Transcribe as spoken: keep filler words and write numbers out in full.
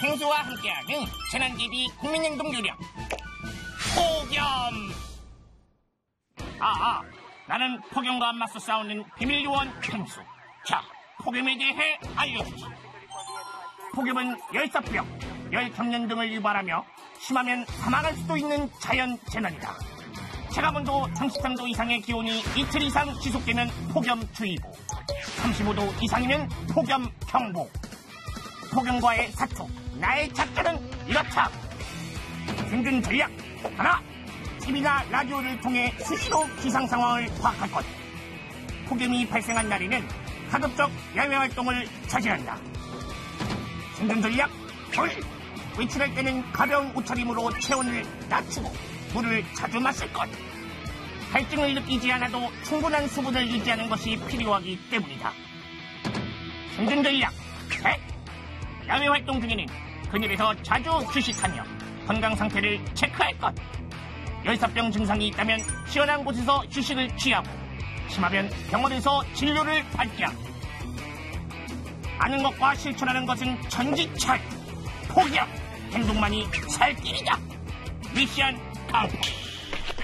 생수와 함께하는 재난대비 국민행동 요령 폭염. 아아, 나는 폭염과 맞서 싸우는 비밀요원 펭수. 자, 폭염에 대해 알려주지. 폭염은 열사병, 열경련 등을 유발하며 심하면 사망할 수도 있는 자연 재난이다. 체감온도 삼십삼 도 이상의 기온이 이틀 이상 지속되면 폭염주의보, 삼십오 도 이상이면 폭염경보. 폭염과의 사투, 나의 작전은 이렇다. 생존 전략 하나, 티비나 라디오를 통해 수시로 기상 상황을 파악할 것. 폭염이 발생한 날에는 가급적 야외 활동을 자제한다. 생존 전략 둘, 외출할 때는 가벼운 옷차림으로 체온을 낮추고 물을 자주 마실 것. 갈증을 느끼지 않아도 충분한 수분을 유지하는 것이 필요하기 때문이다. 생존 전략 셋, 야외 활동 중에는 그늘에서 자주 휴식하며 건강 상태를 체크할 것. 열사병 증상이 있다면 시원한 곳에서 휴식을 취하고, 심하면 병원에서 진료를 받자. 아는 것과 실천하는 것은 천지차이. 폭염, 행동만이 살 길이다. 미션 컴플릿.